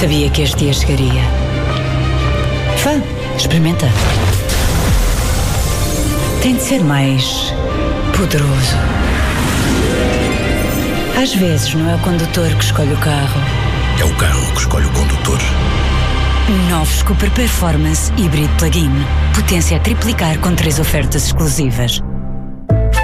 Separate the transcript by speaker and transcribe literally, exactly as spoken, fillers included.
Speaker 1: Sabia que este dia chegaria. Vá, experimenta. Tem de ser mais poderoso. Às vezes não é o condutor que escolhe o carro.
Speaker 2: É o carro que escolhe o condutor.
Speaker 1: Novos Cooper Performance Hybrid Plug-in. Potência a triplicar com três ofertas exclusivas.